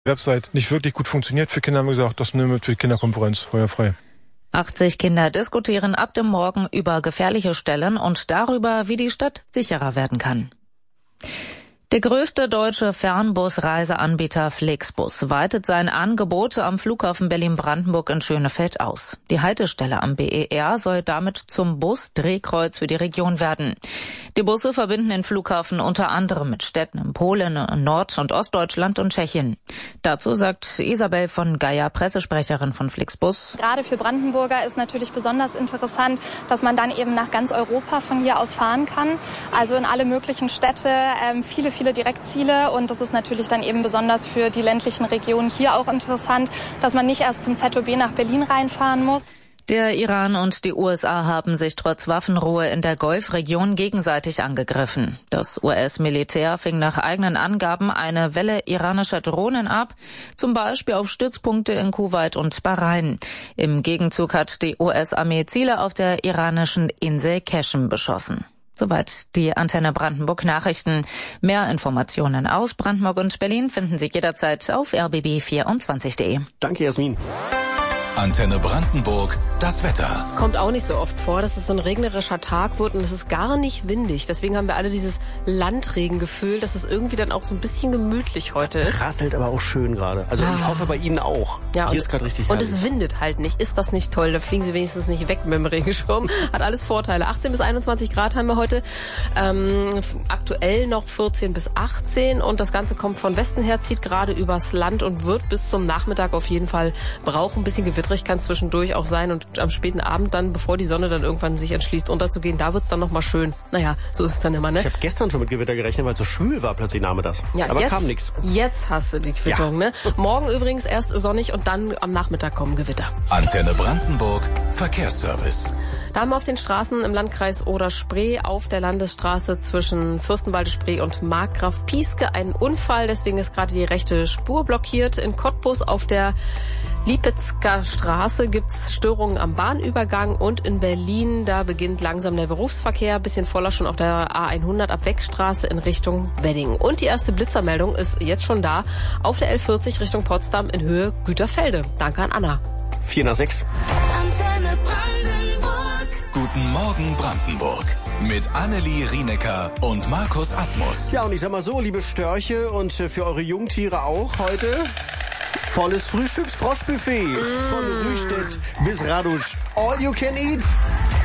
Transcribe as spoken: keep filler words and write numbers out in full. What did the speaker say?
Website nicht wirklich gut funktioniert für Kinder, haben wir gesagt, das nehmen wir für die Kinderkonferenz feuerfrei. achtzig Kinder diskutieren ab dem Morgen über gefährliche Stellen und darüber, wie die Stadt sicherer werden kann. Der größte deutsche Fernbus-Reiseanbieter Flixbus weitet sein Angebot am Flughafen Berlin-Brandenburg in Schönefeld aus. Die Haltestelle am B E R soll damit zum Bus-Drehkreuz für die Region werden. Die Busse verbinden den Flughafen unter anderem mit Städten in Polen, Nord- und Ostdeutschland und Tschechien. Dazu sagt Isabel von Geier, Pressesprecherin von Flixbus: Gerade für Brandenburger ist natürlich besonders interessant, dass man dann eben nach ganz Europa von hier aus fahren kann. Also in alle möglichen Städte, ähm, viele, viele viele Direktziele, und das ist natürlich dann eben besonders für die ländlichen Regionen hier auch interessant, dass man nicht erst zum Z O B nach Berlin reinfahren muss. Der Iran und die U S A haben sich trotz Waffenruhe in der Golfregion gegenseitig angegriffen. Das U S-Militär fing nach eigenen Angaben eine Welle iranischer Drohnen ab, zum Beispiel auf Stützpunkte in Kuwait und Bahrain. Im Gegenzug hat die U S-Armee Ziele auf der iranischen Insel Keshem beschossen. Soweit die Antenne Brandenburg Nachrichten. Mehr Informationen aus Brandenburg und Berlin finden Sie jederzeit auf r b b vierundzwanzig punkt de. Danke, Jasmin. Antenne Brandenburg, das Wetter. Kommt auch nicht so oft vor, dass es so ein regnerischer Tag wird und es ist gar nicht windig. Deswegen haben wir alle dieses Landregengefühl, dass es irgendwie dann auch so ein bisschen gemütlich heute ist. Rasselt aber auch schön gerade. Also ah. ich hoffe bei Ihnen auch. Ja, Hier und, ist gerade richtig Und herrlich. es windet halt nicht. Ist das nicht toll? Da fliegen Sie wenigstens nicht weg mit dem Regenschirm. Hat alles Vorteile. achtzehn bis einundzwanzig Grad haben wir heute. Ähm, aktuell noch vierzehn bis achtzehn. Und das Ganze kommt von Westen her, zieht gerade übers Land und wird bis zum Nachmittag auf jeden Fall brauchen. Ein bisschen Gewitter kann zwischendurch auch sein, und am späten Abend dann, bevor die Sonne dann irgendwann sich entschließt unterzugehen, da wird's dann nochmal schön. Naja, so ist es dann immer, ne? Ich habe gestern schon mit Gewitter gerechnet, weil es so schwül war, plötzlich nahm das. Ja, aber jetzt, kam nichts. Jetzt hast du die Quittung, ja. ne? Morgen übrigens erst sonnig und dann am Nachmittag kommen Gewitter. Antenne Brandenburg, Verkehrsservice. Da haben wir auf den Straßen im Landkreis Oder-Spree auf der Landesstraße zwischen Fürstenwalde-Spree und Markgraf Pieske einen Unfall. Deswegen ist gerade die rechte Spur blockiert. In Cottbus auf der Lipetzker Straße gibt's Störungen am Bahnübergang, und in Berlin, da beginnt langsam der Berufsverkehr. Bisschen voller schon auf der A hundert ab Weckstraße in Richtung Wedding. Und die erste Blitzermeldung ist jetzt schon da auf der L vierzig Richtung Potsdam in Höhe Güterfelde. Danke an Anna. vier nach sechs. Antenne Brandenburg. Guten Morgen Brandenburg. Mit Annelie Rienecker und Markus Asmus. Ja, und ich sag mal so, liebe Störche und für eure Jungtiere auch heute volles Frühstücksfroschbuffet. Mm. Von Rüstedt bis Radusch. All you can eat.